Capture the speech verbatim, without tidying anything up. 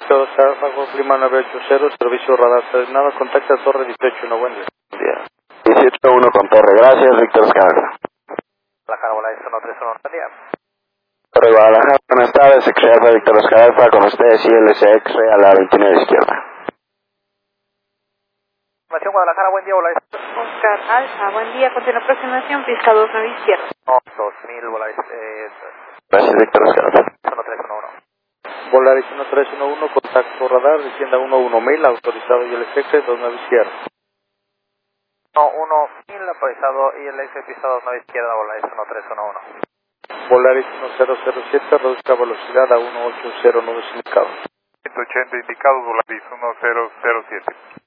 Víctor Alfa, Lima nueve ocho cero, servicio radar asignado, contacta a Torre dieciocho uno, buen día. Día. dieciocho uno con Torre, gracias, Víctor Escalera. Guadalajara, Volaris uno tres uno, buen día. Torre Guadalajara, buenas tardes, secretario Víctor Escalera, con ustedes I L C X a la veintinueve izquierda. Información Guadalajara, buen día, Volaris. Oscar Alfa, buen día, continua aproximación, pista dos nueve izquierda. No, dos mil, Volaris, eh, Gracias, Víctor Escalera. uno tres uno uno. Volaris uno tres uno uno, contacto radar, descienda uno uno mil, autorizado I L C X, dos nueve izquierda. No, uno mil, autorizado I L X, pista dos nueve izquierda, Volaris uno tres uno uno. Volaris uno cero cero siete, reduzca velocidad a uno ocho cero nueve indicado. ciento ochenta indicados, Volaris uno cero cero siete.